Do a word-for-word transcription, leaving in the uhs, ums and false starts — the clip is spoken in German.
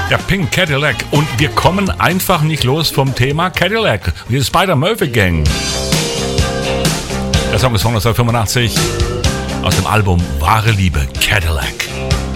Der Pink Cadillac. Und wir kommen einfach nicht los vom Thema Cadillac. Die Spider-Murphy-Gang. Der Song ist von neunzehnhundertfünfundachtzig aus dem Album Wahre Liebe, Cadillac.